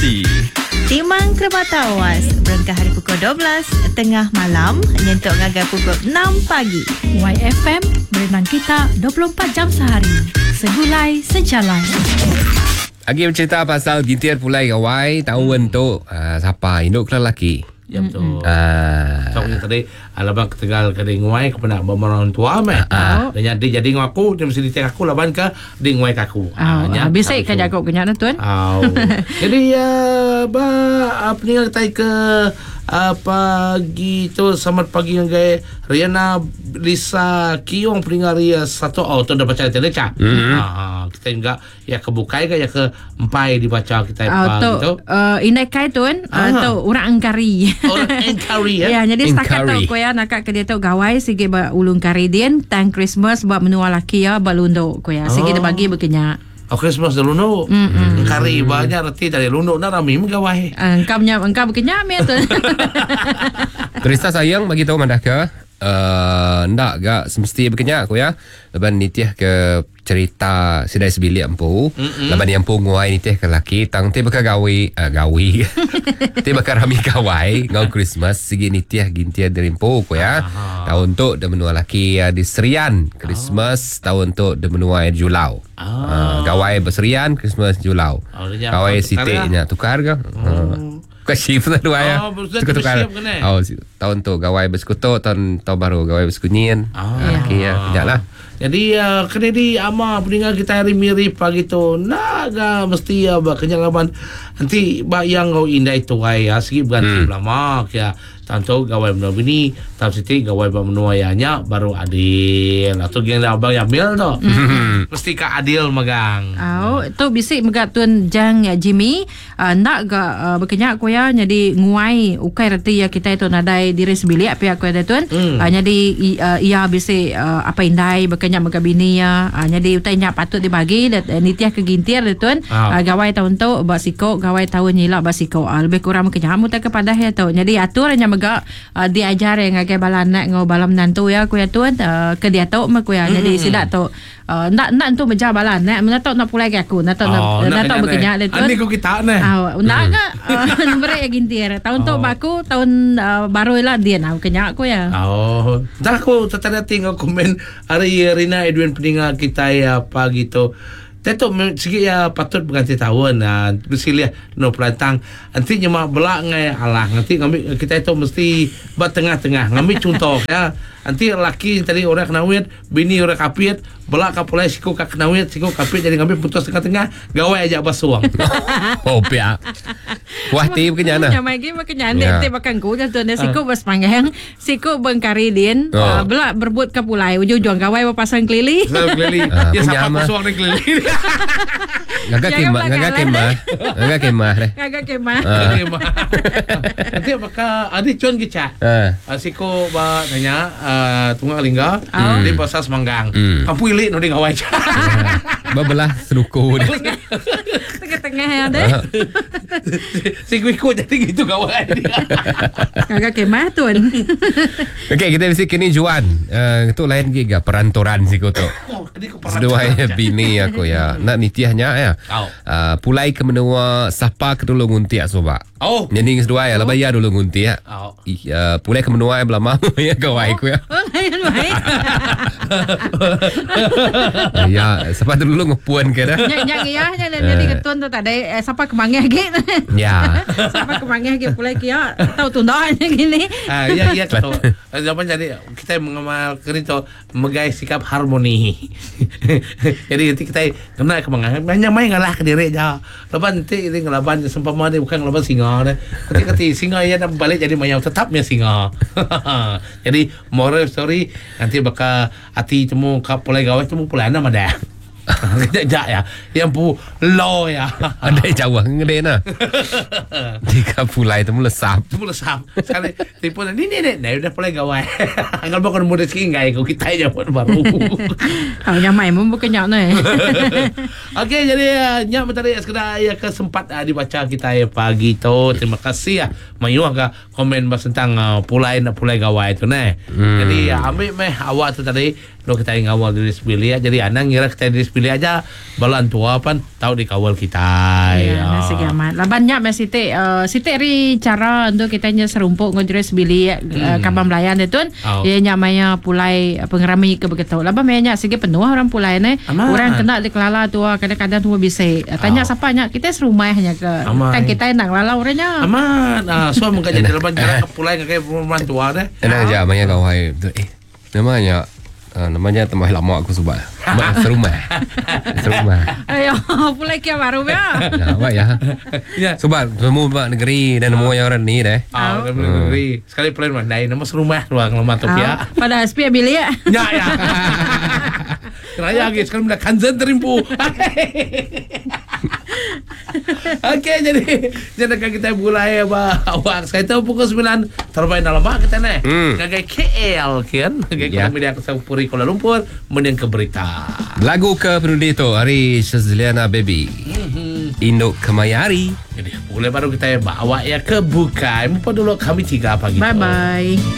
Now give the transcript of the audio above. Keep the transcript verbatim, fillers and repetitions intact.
Informasi Timang Kerbata Awas berangkat hari pukul dua belas tengah malam nyentuk ngagai pukul enam pagi. Y F M berenang kita dua puluh empat jam sehari. Segulai sejalan. Lagi bercerita pasal gintir pulai gawai tahun tu uh, siapa induk ke lelaki. Ya betul. Ah. So tadi alabang ketegal ke denguai kepada orang tua meh. Ah. Dan jadi jadi ngaku dia mesti ditengok aku laban ke denguai kaku. Ah, uh, bisa kan jago kenyak tuan. Au. Jadi ya ba apa ni kita ke Uh, pagi tu selamat pagi ngai Riana Lisa Kiong peringari satu oh tu dah baca teleca. Mm-hmm. Ah, kita enggak ya kebukai ke ya ke empai dibaca kita uh, pagi tu. Uh, inai kai tuan uh, tu orang angkari. Orang angkari ya. Ya, jadi setakat Angkari. tu ko ya nak ke dia tu gawai sige ba ulung kari din tang Christmas buat menua laki ya balundo ko ya. Sige Oh. dia bagi berkenyak. Oh, Christmas dah lundo. Mm-mm. Kari banyak reti dari lundo na rami megawai. Engkau punya engkau berkenyak me tu. Terisa sayang bagi tahu mandah ke uh, ndak gak semesti berkenyak aku ya. Leban nitiah ke cerita sidai sebilik empu. Leban yang empu nguai nitiah ke laki tang te bakal gawe uh, gawe. Te bakal rami gawai ngau Christmas sigi nitiah gintia dari empu aku ya. Tahun tu dah menua laki uh, di Serian Christmas, tahun tu dah menua di Julau. Uh, gawai berserian Christmas Julau. Oh, dia Gawai tukar sitiknya tukar ke? Uh, Kau shift tu dua ya. Oh, betul, Tukar-tukar. shift kan, eh? Oh, si- tahun tu gawai bersekutu, tahun tahun baru gawai bersekunyian. Ah. Ah, okey ya, tidaklah. Jadi uh, kena di ama peninggal kita hari mirip pagi tu naga mesti ya ba kenyang laban nanti ba yang kau indah itu ai ya segi berganti hmm. lama ya tanto gawai menua bini tam siti gawai ba menua yanya baru adil atau geng abang ya mil tu mesti ka adil magang. Oh, tu bisik megat tuan Jang ya Jimmy uh, nak ga uh, berkenyak ko ya jadi nguai ukai reti ya kita itu nadai diri sebilik pihak ko ada tuan. Hmm. Uh, jadi i- uh, ia bisik uh, apa indai berkenyak megabini ya. Uh, jadi utainya patut dibagi dan uh, nitiah kegintir dia tuan. Oh. Uh, gawai tahun tu basiko gawai tahun nyilak basiko. Uh, lebih kurang berkenyak muta kepada ya tu. Jadi aturannya mega uh, diajar yang ngagai balanak ngau balam nantu ya ko ya tuan uh, ke dia tu mak ko ya. Jadi sidak tu Uh, nak nak tu berjabalan nak nak tahu nak pulai ke aku nak tahu Oh, nak, nak tahu berkenyak dia tu. Ani ko kita ne. Ah, nak ke uh, beri ya gintir. Tahun tu Oh. baku tahun uh, baru lah dia nak berkenyak aku ya. Oh, dah aku tertanda tinggal komen hari Rina Edwin peninggal kita ya pagi tu. Teto segi ya patut berganti tahun nah bersilih no pelantang nanti nyemak belak ngai alah nanti ngambil kita itu mesti buat tengah-tengah ngambil contoh ya nanti laki tadi orang kenawit bini orang kapit belak kapulai siku kak kenawit siku kapit jadi ngambil putus tengah-tengah gawai aja basuang. Oh, pia. Wah, ti berkenyak nah. Yang mai game berkenyak Ya. nanti bakang ku dan tu siku bas panggang siku bengkari din Oh. uh, belak berbut kapulai ujung-ujung gawai pasang kelili. Saya keliling Ah, ya punya siapa ama. basuang ni keliling. Ngagak Jangan kemah, belakang ngagak lah. kemah. Ngagak kemah deh. Agak kemah. Ah. Nanti apakah ada cuan kita? Ah. Uh, siko ba tanya uh, tunggal lingga Oh. di pasar Semanggang. Hmm. Kampu ilik no di gawai. Bebelah seluku dia. Tengah-tengah ya deh. Siko ikut jadi gitu gawai dia. Agak kemah tuan. Okey, kita mesti kini Juan. Uh, itu lain giga perantoran siko tu. Oh, tadi ko Sedua ya bini aku ya. Nak nitiahnya ya. Oh. Uh, pulai ke menua sapa ke dulu nguntiak soba. Oh. Jadi sedua ya, lebih ya dulu nguntiak. Oh. Ih, uh, pulai ke menua ya belama ya gawai ku ya. Oh, lain baik. Ya, siapa dulu ngepuan ke dah. Nyak nyak ya, nyak jadi ketuan tu tak ada eh, siapa kemangnya lagi. Ya. Siapa kemangnya lagi pula kia tahu tundaan gini. Ah, ya ya tu. Zaman jadi kita mengamal kerito megai sikap harmoni. Jadi nanti kita kena kemangan banyak main ngalah ke diri aja. Lepas nanti ini ngelaban sempama dia bukan ngelaban singa deh. Ketika singa ya nak balik jadi mayau tetapnya singa. Jadi moral story nanti bakal hati temu kapolai gawai temu pula nama dah. Kejap ya. Yang pu low ya. Ada Jawa ngede nah. Jika pulai tu melesap. Temu lesap. Sekali tipu ni ni ni dah pulai gawai. Angkat bakal muda sikit ngai ko kita aja pun baru. Oh, yang main pun bukan nyak ni. Okey, jadi uh, nyak mentari sekedar ya kesempat uh, dibaca kita ya pagi tu. Terima kasih ya. Mayu agak komen bahas tentang uh, pulai nak pulai gawai tu nah. Hmm. Jadi uh, ambil meh awak tu tadi lo kita ingin awal dari sebelia. Jadi anak ngira kita dari sepilih aja balan tua pan tahu dikawal kita. Ya, nasi gamat. Lah banyak mas Siti. Uh, Siti ri cara untuk kita nya serumpuk ngojre sebili uh, kabam layan itu. Oh. Dia nyamanya pulai pengerami ke begitu. Lah banyak sige penuh orang pulai ni. Aman. Orang kena di kelala tua kadang-kadang tua bisa. Tanya Oh. siapa nya kita serumah hanya ke. Aman. Kan kita nak lala orangnya. Aman. Ah, so mengkaji dalam cara pulai kayak perempuan tua deh. Enak aja namanya kau hai. Eh, namanya uh, namanya temah lama aku subah. Serumah. Serumah. Ayo, pulai kia baru ya. Nah, baik ya. Ya. Subah semua buat negeri dan semua yang orang ni deh. Ah, oh. Negeri. Sekali pulai mandai nama serumah ruang lemah tu ya. Pada S P bilik ya. Ya ya. Keraya lagi sekarang dah kanzen terimpu. Okey, jadi jadi kan kita mulai apa awak saya tahu pukul sembilan terbaik dalam mak kita nih. Hmm. Gagai K L kan. Gagai Ya. yeah. Media Kesempuri Kuala Lumpur meneng ke berita. Lagu ke penulis tu Hari Shazliana Baby. Hmm. Induk Kemayari. Jadi boleh baru kita bawa ya ke Bukai. Mumpah dulu kami tiga pagi. Bye bye.